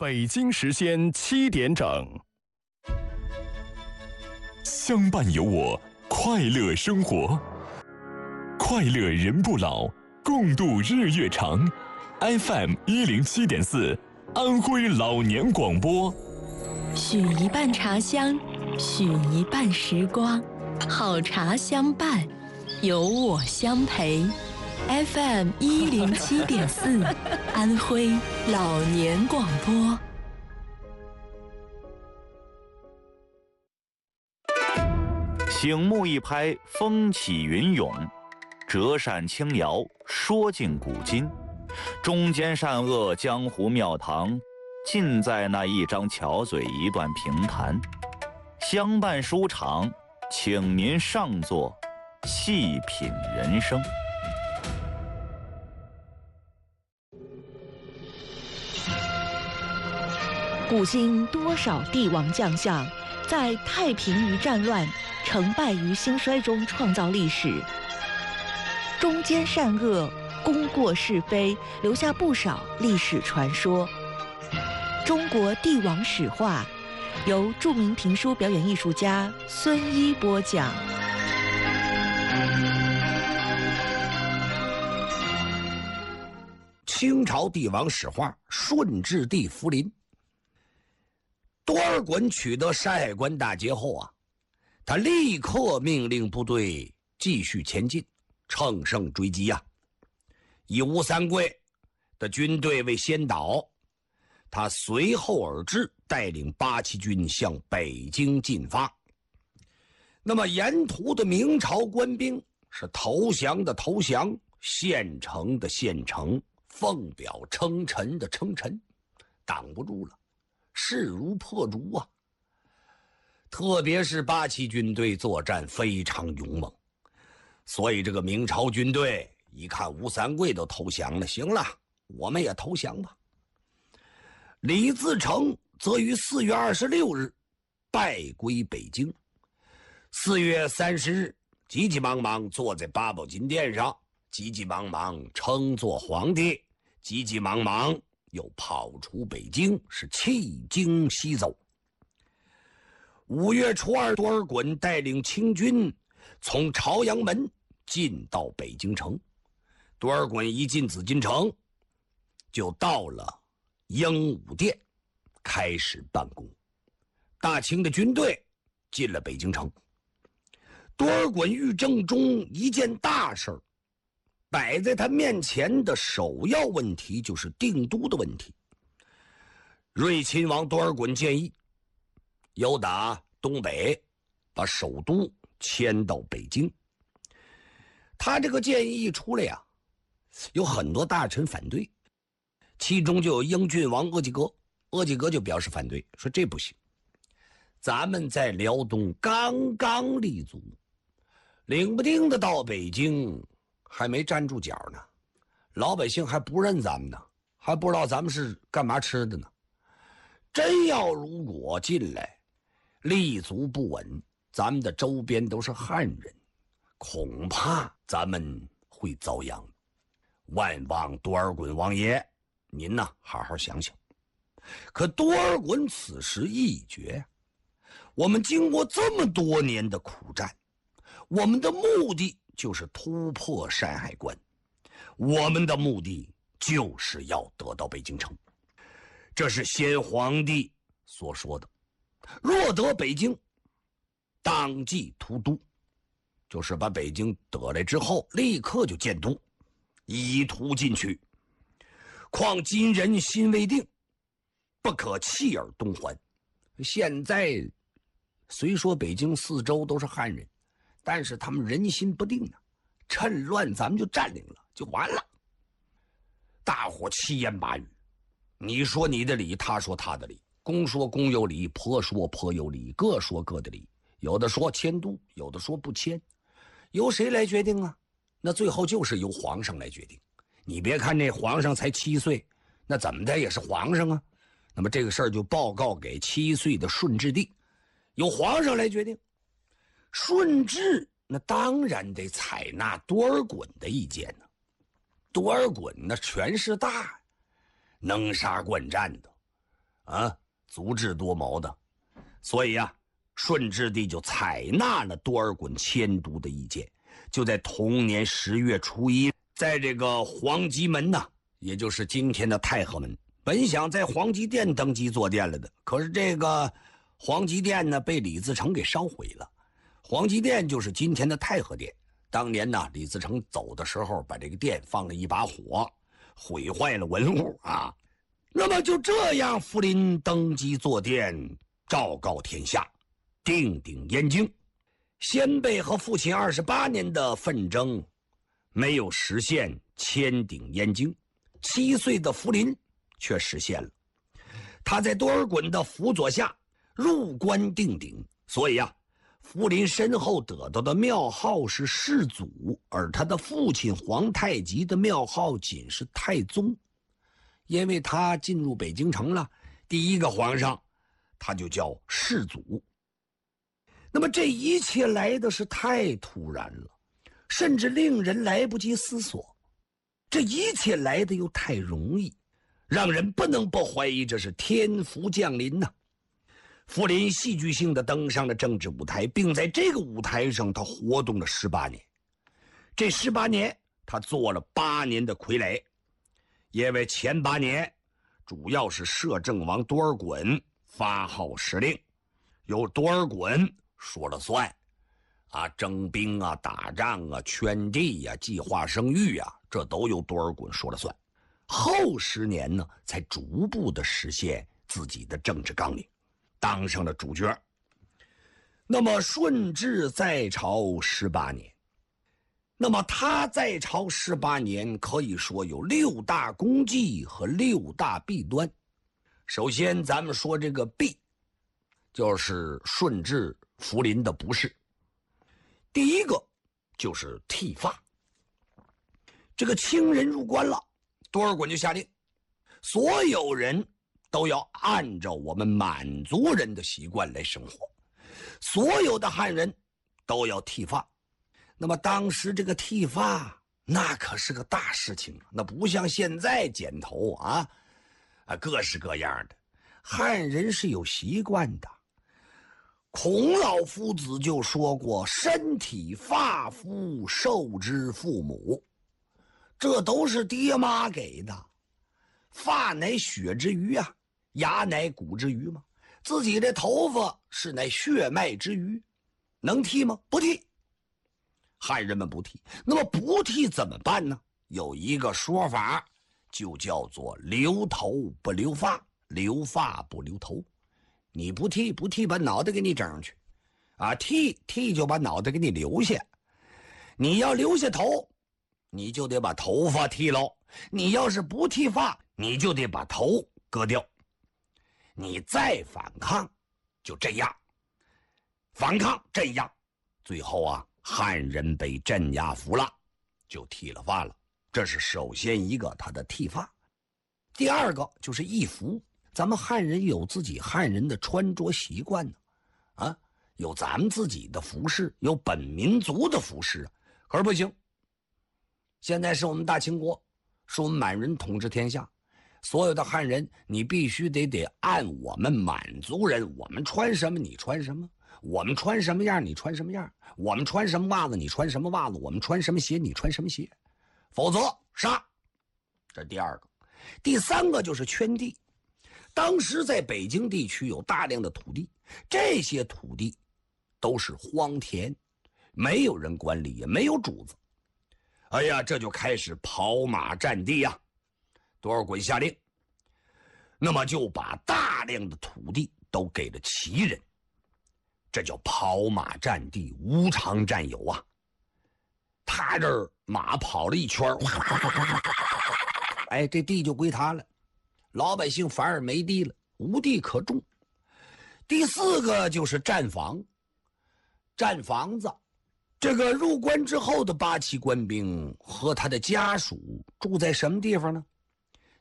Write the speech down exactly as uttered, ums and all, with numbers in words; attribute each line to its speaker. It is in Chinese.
Speaker 1: 北京时间七点整。
Speaker 2: 相伴有我，快乐生活，快乐人不老，共度日月长。F M 一零七点四，安徽老年广播。
Speaker 3: 许一半茶香，许一半时光，好茶相伴，有我相陪。F M 一零七点四，安徽老年广播。
Speaker 4: 醒目一拍，风起云涌；折扇轻摇，说尽古今。忠奸善恶，江湖庙堂，尽在那一张巧嘴，一段评弹。相伴书场，请您上座，细品人生。
Speaker 5: 古今多少帝王将相，在太平于战乱，成败于兴衰中创造历史。忠奸善恶，功过是非，留下不少历史传说。中国帝王史话，由著名评书表演艺术家孙一播讲。
Speaker 6: 清朝帝王史话，顺治帝福临。多尔衮取得山海关大捷后啊，他立刻命令部队继续前进，乘胜追击呀、啊。以吴三桂的军队为先导，他随后而至，带领八旗军向北京进发。那么沿途的明朝官兵是投降的投降，献城的献城，奉表称臣的称臣，挡不住了，势如破竹啊！特别是八旗军队作战非常勇猛，所以这个明朝军队一看吴三桂都投降了，行了，我们也投降吧。李自成则于四月二十六日败归北京，四月三十日急急忙忙坐在八宝金殿上，急急忙忙称作皇帝，急急忙忙又跑出北京，是弃京西走。五月初二，多尔衮带领清军从朝阳门进到北京城。多尔衮一进紫禁城，就到了英武殿，开始办公。大清的军队进了北京城。多尔衮御政中一件大事儿，摆在他面前的首要问题就是定都的问题。睿亲王多尔衮建议由打东北把首都迁到北京。他这个建议一出来呀、啊，有很多大臣反对，其中就有英郡王鄂济格。鄂济格就表示反对，说这不行，咱们在辽东刚刚立足，领不丁的到北京还没站住脚呢，老百姓还不认咱们呢，还不知道咱们是干嘛吃的呢。真要如果进来立足不稳，咱们的周边都是汉人，恐怕咱们会遭殃。万望多尔衮王爷您呢好好想想。可多尔衮此时一决，我们经过这么多年的苦战，我们的目的就是突破山海关，我们的目的就是要得到北京城。这是先皇帝所说的，若得北京，当即屠都，就是把北京得来之后立刻就建都，以图进取。况今人心未定，不可弃而东还。现在虽说北京四周都是汉人，但是他们人心不定呢，趁乱咱们就占领了，就完了。大伙七言八语，你说你的理，他说他的理，公说公有理，婆说婆有理，各说各的理。有的说迁都，有的说不迁，由谁来决定啊？那最后就是由皇上来决定。你别看那皇上才七岁，那怎么的也是皇上啊。那么这个事儿就报告给七岁的顺治帝，由皇上来决定。顺治那当然得采纳多尔衮的意见呢。多尔衮那权势大，能杀惯战的， 啊，足智多谋的，所以呀、啊，顺治帝就采纳了多尔衮迁都的意见，就在同年十月初一，在这个皇极门呐、啊，也就是今天的太和门，本想在皇极殿登基坐殿了的，可是这个皇极殿呢被李自成给烧毁了。皇极殿就是今天的太和殿，当年呢李自成走的时候把这个殿放了一把火，毁坏了文物啊。那么就这样，福临登基坐殿，昭告天下，定鼎燕京。先辈和父亲二十八年的奋争没有实现迁鼎燕京，七岁的福临却实现了。他在多尔衮的辅佐下入关定鼎，所以啊，福临身后得到的庙号是世祖，而他的父亲皇太极的庙号仅是太宗。因为他进入北京城了，第一个皇上他就叫世祖。那么这一切来的是太突然了，甚至令人来不及思索。这一切来的又太容易，让人不能不怀疑这是天福降临呐、啊。福临戏剧性地登上了政治舞台，并在这个舞台上他活动了十八年。这十八年他做了八年的傀儡，因为前八年主要是摄政王多尔衮发号施令，由多尔衮说了算啊，征兵啊，打仗啊，圈地呀、啊，计划生育啊，这都由多尔衮说了算。后十年呢才逐步的实现自己的政治纲领，当上了主角。那么顺治在朝十八年，那么他在朝十八年可以说有六大功绩和六大弊端。首先咱们说这个弊，就是顺治福临的不是。第一个就是剃发。这个清人入关了，多尔衮就下令，所有人都要按照我们满族人的习惯来生活，所有的汉人都要剃发。那么当时这个剃发那可是个大事情，那不像现在剪头啊啊各式各样的，汉人是有习惯的。孔老夫子就说过，身体发肤受之父母，这都是爹妈给的。发乃血之余啊，牙乃骨之余嘛，自己的头发是乃血脉之余，能剃吗？不剃。汉人们不剃。那么不剃怎么办呢？有一个说法，就叫做留头不留发，留发不留头。你不剃不剃，把脑袋给你整上去啊，剃剃就把脑袋给你留下。你要留下头，你就得把头发剃喽。你要是不剃发，你就得把头割掉。你再反抗，就这样。反抗镇压，最后啊，汉人被镇压服了，就剃了发了。这是首先一个他的剃发。第二个就是衣服。咱们汉人有自己汉人的穿着习惯呢，啊，有咱们自己的服饰，有本民族的服饰，可是不行。现在是我们大清国，是我们满人统治天下，所有的汉人，你必须得得按我们满族人，我们穿什么你穿什么，我们穿什么样你穿什么样，我们穿什么袜子你穿什么袜子，我们穿什么鞋你穿什么鞋，否则杀。这第二个。第三个就是圈地。当时在北京地区有大量的土地，这些土地都是荒田，没有人管理，也没有主子。哎呀，这就开始跑马占地呀！多尔衮下令，那么就把大量的土地都给了旗人，这叫跑马占地，无偿占有啊！他这儿马跑了一圈，哎，这地就归他了。老百姓反而没地了，无地可种。第四个就是占房，占房子。这个入关之后的八旗官兵和他的家属住在什么地方呢？